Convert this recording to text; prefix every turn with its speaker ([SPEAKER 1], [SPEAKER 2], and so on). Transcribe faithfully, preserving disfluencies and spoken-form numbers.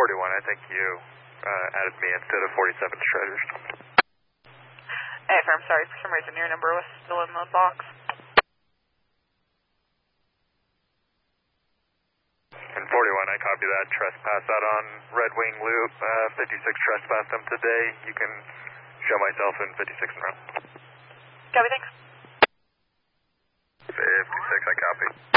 [SPEAKER 1] forty-one, I think you uh, added me instead of forty-seven Shredders.
[SPEAKER 2] Hey, I'm sorry, for some reason your number was still in the box.
[SPEAKER 1] And forty-one, I copy that. Trespass out on Red Wing Loop. Uh, fifty-six trespassed them today. You can show myself in fifty-six and round.
[SPEAKER 2] Copy, thanks.
[SPEAKER 1] fifty-six, I copy.